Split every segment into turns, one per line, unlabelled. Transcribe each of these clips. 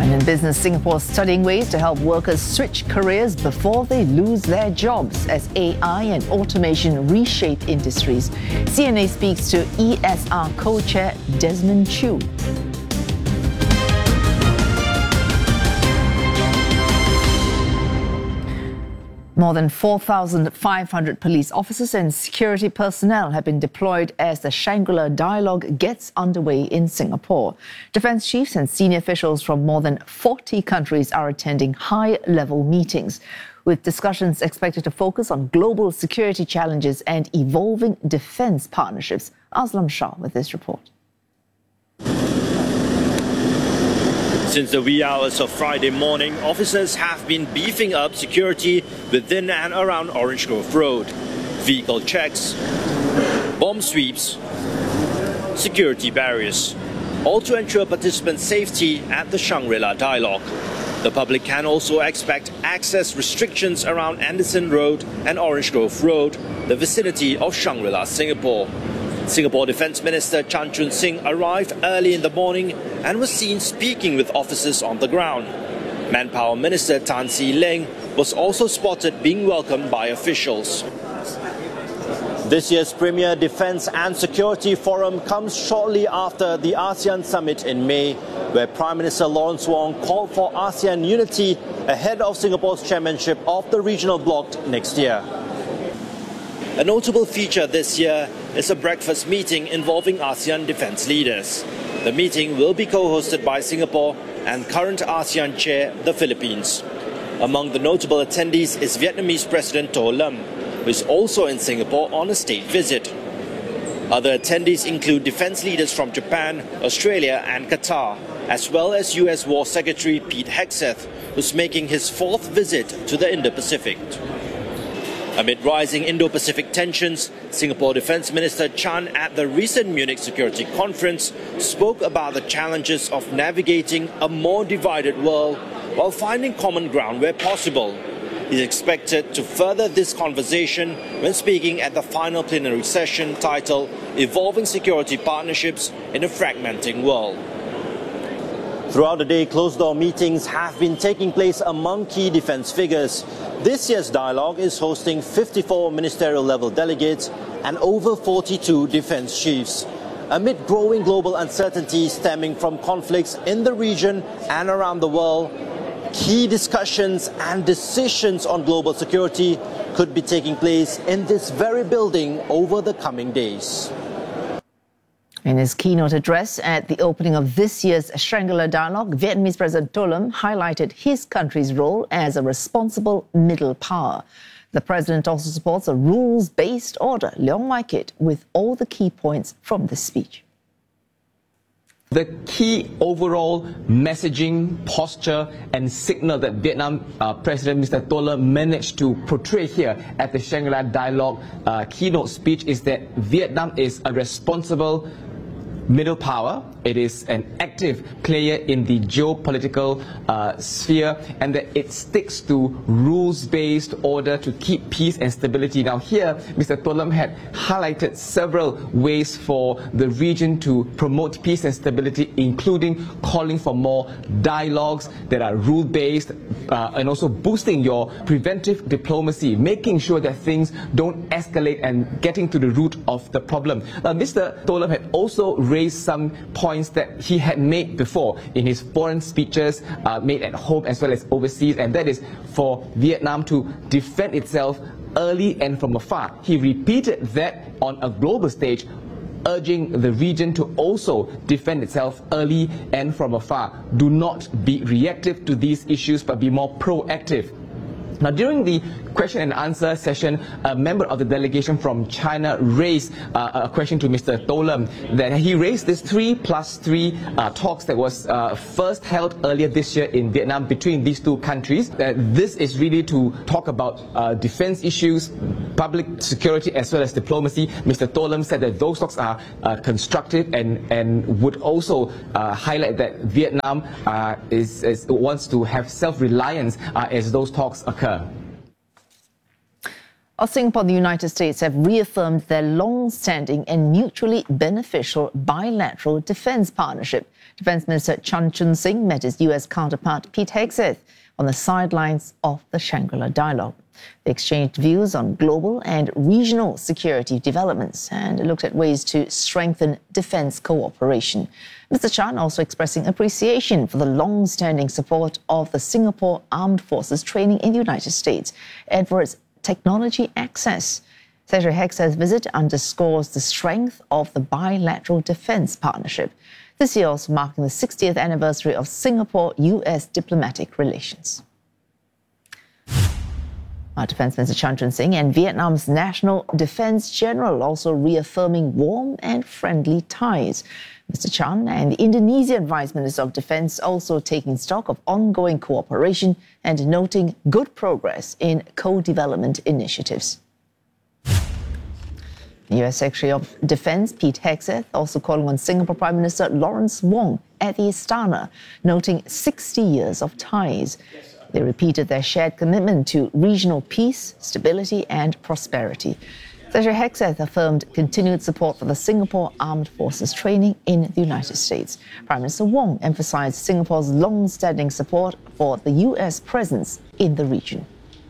And in business, Singapore is studying ways to help workers switch careers before they lose their jobs as AI and automation reshape industries. CNA speaks to ESR co-chair Desmond Chew. More than 4,500 police officers and security personnel have been deployed as the Shangri-La Dialogue gets underway in Singapore. Defence chiefs and senior officials from more than 40 countries are attending high-level meetings, with discussions expected to focus on global security challenges and evolving defence partnerships. Aslam Shah with this report.
Since the wee hours of Friday morning, officers have been beefing up security within and around Orange Grove Road. Vehicle checks, bomb sweeps, security barriers, all to ensure participants' safety at the Shangri-La Dialogue. The public can also expect access restrictions around Anderson Road and Orange Grove Road, the vicinity of Shangri-La, Singapore. Singapore Defence Minister Chan Chun Sing arrived early in the morning and was seen speaking with officers on the ground. Manpower Minister Tan See Leng was also spotted being welcomed by officials. This year's Premier Defence and Security Forum comes shortly after the ASEAN Summit in May, where Prime Minister Lawrence Wong called for ASEAN unity ahead of Singapore's chairmanship of the regional bloc next year. A notable feature this year is a breakfast meeting involving ASEAN defence leaders. The meeting will be co-hosted by Singapore and current ASEAN chair, the Philippines. Among the notable attendees is Vietnamese President To Lam, who is also in Singapore on a state visit. Other attendees include defence leaders from Japan, Australia and Qatar, as well as US War Secretary Pete Hegseth, who's making his fourth visit to the Indo-Pacific. Amid rising Indo-Pacific tensions, Singapore Defence Minister Chan at the recent Munich Security Conference spoke about the challenges of navigating a more divided world while finding common ground where possible. He's expected to further this conversation when speaking at the final plenary session titled Evolving Security Partnerships in a Fragmenting World. Throughout the day, closed-door meetings have been taking place among key defence figures. This year's dialogue is hosting 54 ministerial-level delegates and over 42 defence chiefs. Amid growing global uncertainty stemming from conflicts in the region and around the world, key discussions and decisions on global security could be taking place in this very building over the coming days.
In his keynote address at the opening of this year's Shangri-La Dialogue, Vietnamese President To Lam highlighted his country's role as a responsible middle power. The president also supports a rules-based order, Leong Mai Kit, with all the key points from this speech.
The key overall messaging, posture and signal that Vietnam President Mr. To Lam managed to portray here at the Shangri-La Dialogue keynote speech is that Vietnam is a responsible middle power. It is an active player in the geopolitical sphere, and that it sticks to rules-based order to keep peace and stability. Now here, Mr. To Lam had highlighted several ways for the region to promote peace and stability, including calling for more dialogues that are rule-based and also boosting your preventive diplomacy, making sure that things don't escalate and getting to the root of the problem. Mr. To Lam had also raised some points that he had made before in his foreign speeches made at home as well as overseas, and that is for Vietnam to defend itself early and from afar. He repeated that on a global stage, urging the region to also defend itself early and from afar. Do not be reactive to these issues, but be more proactive. Now, during the question and answer session, a member of the delegation from China raised a question to Mr. To Lam, that he raised this 3+3 talks that was first held earlier this year in Vietnam between these two countries. This is really to talk about defense issues, public security as well as diplomacy. Mr. To Lam said that those talks are constructive and would also highlight that Vietnam wants to have self-reliance as those talks occur.
Singapore and the United States have reaffirmed their long-standing and mutually beneficial bilateral defence partnership. Defense Minister Chan Chun Sing met his U.S. counterpart Pete Hegseth on the sidelines of the Shangri-La Dialogue. They exchanged views on global and regional security developments and looked at ways to strengthen defense cooperation. Mr. Chan also expressing appreciation for the long-standing support of the Singapore Armed Forces training in the United States and for its technology access. Secretary Hegseth's visit underscores the strength of the bilateral defense partnership. This year also marking the 60th anniversary of Singapore-US diplomatic relations. Our Defence Minister Chan Chun Sing and Vietnam's National Defence General also reaffirming warm and friendly ties. Mr. Chan and the Indonesian Vice Minister of Defence also taking stock of ongoing cooperation and noting good progress in co-development initiatives. The U.S. Secretary of Defense Pete Hegseth also calling on Singapore Prime Minister Lawrence Wong at the Istana, noting 60 years of ties. They repeated their shared commitment to regional peace, stability and prosperity. Secretary Hegseth affirmed continued support for the Singapore Armed Forces training in the United States. Prime Minister Wong emphasized Singapore's long-standing support for the U.S. presence in the region.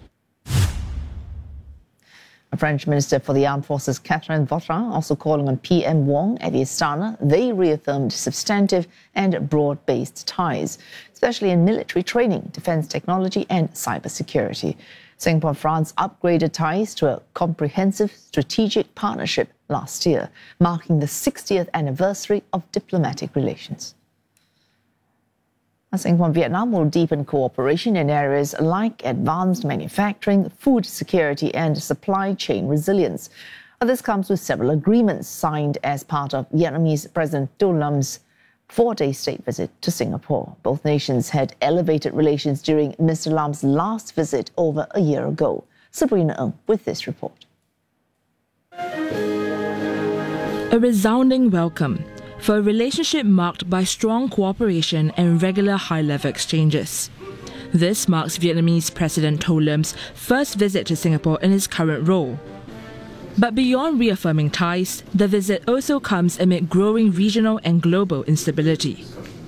A French Minister for the Armed Forces, Catherine Vautrin, also calling on PM Wong at the Istana. They reaffirmed substantive and broad-based ties, especially in military training, defense technology and cybersecurity. Singapore and France upgraded ties to a comprehensive strategic partnership last year, marking the 60th anniversary of diplomatic relations. Singapore and Vietnam will deepen cooperation in areas like advanced manufacturing, food security and supply chain resilience. This comes with several agreements signed as part of Vietnamese President Do Lam's 4-day state visit to Singapore. Both nations had elevated relations during Mr. Lam's last visit over a year ago. Sabrina Ng with this report.
A resounding welcome for a relationship marked by strong cooperation and regular high-level exchanges. This marks Vietnamese President Do Lam's first visit to Singapore in his current role. But beyond reaffirming ties, the visit also comes amid growing regional and global instability.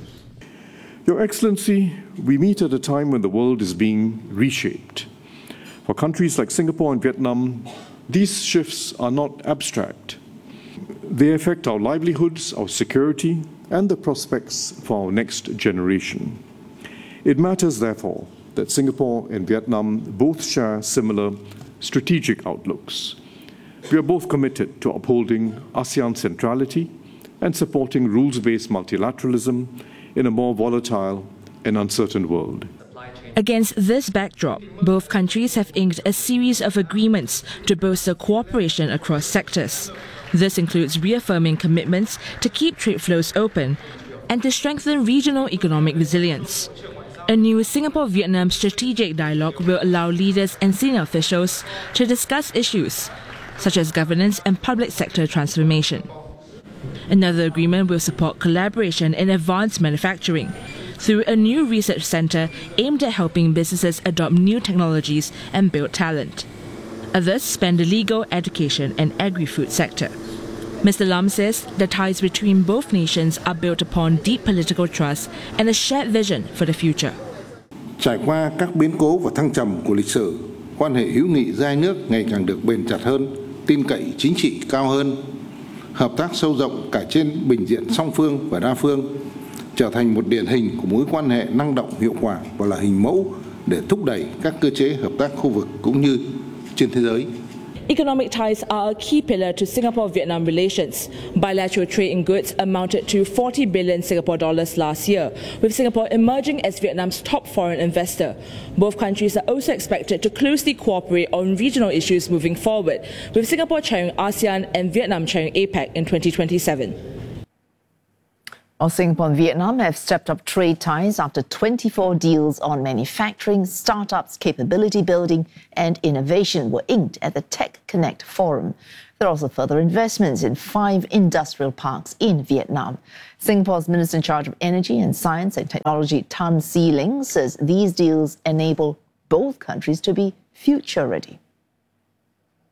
Your Excellency, we meet at a time when the world is being reshaped. For countries like Singapore and Vietnam, these shifts are not abstract. They affect our livelihoods, our security, and the prospects for our next generation. It matters, therefore, that Singapore and Vietnam both share similar strategic outlooks. We are both committed to upholding ASEAN centrality and supporting rules-based multilateralism in a more volatile and uncertain world.
Against this backdrop, both countries have inked a series of agreements to bolster cooperation across sectors. This includes reaffirming commitments to keep trade flows open and to strengthen regional economic resilience. A new Singapore-Vietnam strategic dialogue will allow leaders and senior officials to discuss issues such as governance and public sector transformation. Another agreement will support collaboration in advanced manufacturing through a new research center aimed at helping businesses adopt new technologies and build talent. Others span the legal, education and agri-food sector. Mr. Lam says the ties between both nations are built upon deep political trust and a shared vision for the future.
Trải qua các biến cố và thăng trầm của lịch sử, quan hệ hữu nghị giữa hai nước ngày càng được bền chặt hơn, tin cậy chính trị cao hơn, hợp tác sâu rộng cả trên bình diện song phương và đa phương, trở thành một điển hình của mối quan hệ năng động hiệu quả và là hình mẫu để thúc đẩy các cơ chế hợp tác khu vực cũng như trên thế giới.
Economic ties are a key pillar to Singapore-Vietnam relations. Bilateral trade in goods amounted to 40 billion Singapore dollars last year, with Singapore emerging as Vietnam's top foreign investor. Both countries are also expected to closely cooperate on regional issues moving forward, with Singapore chairing ASEAN and Vietnam chairing APEC in 2027.
Singapore and Vietnam have stepped up trade ties after 24 deals on manufacturing, startups, capability building and innovation were inked at the Tech Connect Forum. There are also further investments in 5 industrial parks in Vietnam. Singapore's Minister in charge of Energy and Science and Technology, Tan See Ling, says these deals enable both countries to be future-ready.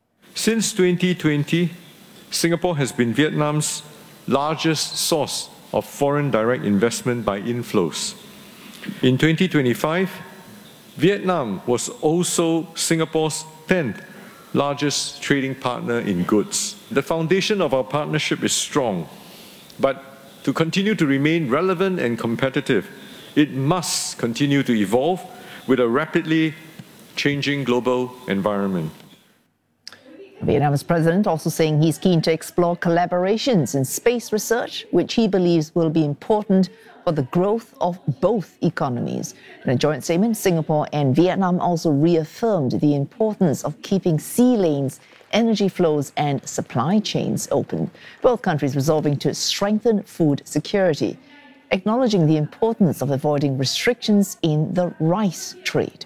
Since 2020, Singapore has been Vietnam's largest source of foreign direct investment by inflows. In 2025, Vietnam was also Singapore's 10th largest trading partner in goods. The foundation of our partnership is strong, but to continue to remain relevant and competitive, it must continue to evolve with a rapidly changing global environment.
Vietnam's president also saying he's keen to explore collaborations in space research, which he believes will be important for the growth of both economies. In a joint statement, Singapore and Vietnam also reaffirmed the importance of keeping sea lanes, energy flows and supply chains open, both countries resolving to strengthen food security, acknowledging the importance of avoiding restrictions in the rice trade.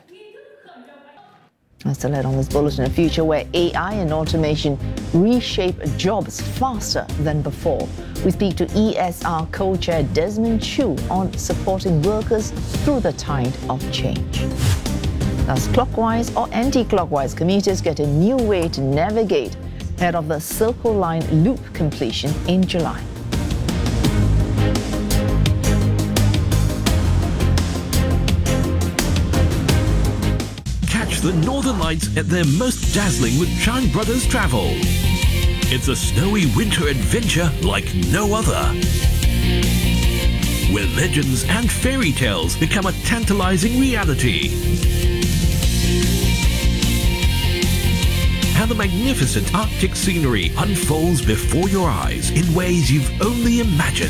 As to let on this bulletin, a future where AI and automation reshape jobs faster than before. We speak to ESR co-chair Desmond Chu on supporting workers through the tide of change. Thus, clockwise or anti-clockwise commuters get a new way to navigate ahead of the Circle Line loop completion in July.
Catch the Northern Lights at their most dazzling with Chan Brothers Travel. It's a snowy winter adventure like no other, where legends and fairy tales become a tantalizing reality, and the magnificent Arctic scenery unfolds before your eyes in ways you've only imagined.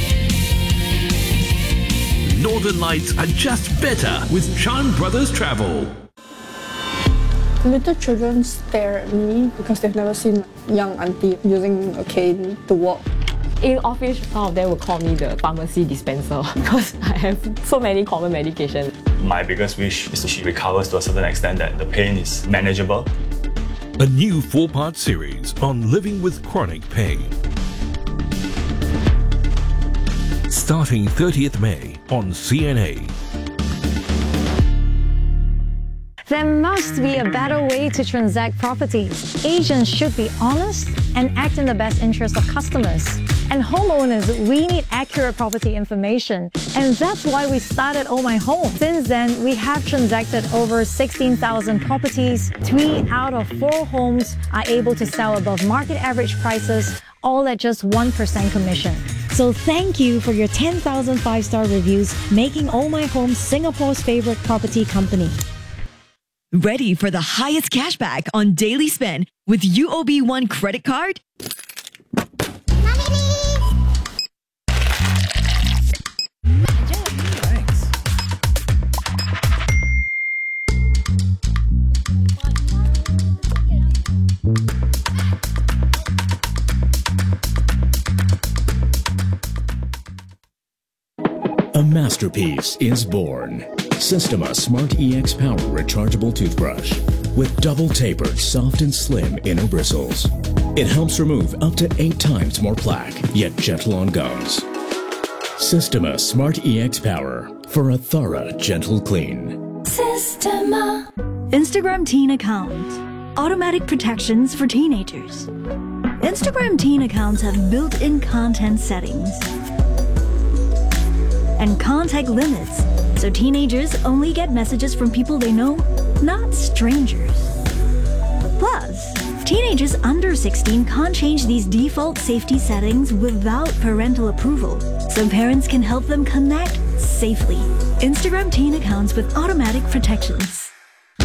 Northern Lights are just better with Chan Brothers Travel.
Little children stare at me because they've never seen a young auntie using a cane to walk.
In office, some of them will call me the pharmacy dispenser because I have so many common medications.
My biggest wish is that she recovers to a certain extent that the pain is manageable.
A new 4-part series on living with chronic pain. Starting 30th May on CNA.
There must be a better way to transact properties. Agents should be honest and act in the best interest of customers. And homeowners, we need accurate property information. And that's why we started Oh My Home. Since then, we have transacted over 16,000 properties. 3 out of 4 homes are able to sell above market average prices, all at just 1% commission. So thank you for your 10,000 5-star reviews, making Oh My Home Singapore's favorite property company.
Ready for the highest cashback on daily spend with UOB One credit card?
A masterpiece is born. Systema Smart EX Power Rechargeable Toothbrush with double tapered, soft and slim inner bristles. It helps remove up to 8 times more plaque, yet gentle on gums. Systema Smart EX Power for a thorough, gentle clean.
Systema. Instagram teen account. Automatic protections for teenagers. Instagram teen accounts have built-in content settings and contact limits, so teenagers only get messages from people they know, not strangers. Plus, teenagers under 16 can't change these default safety settings without parental approval, so parents can help them connect safely. Instagram teen accounts with automatic protections.